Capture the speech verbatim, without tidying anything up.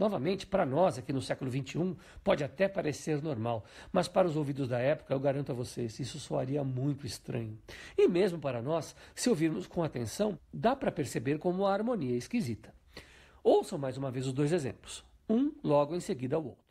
Novamente, para nós aqui no século vinte e um, pode até parecer normal, mas para os ouvidos da época, eu garanto a vocês, isso soaria muito estranho. E mesmo para nós, se ouvirmos com atenção, dá para perceber como a harmonia é esquisita. Ouçam mais uma vez os dois exemplos, um logo em seguida ao outro.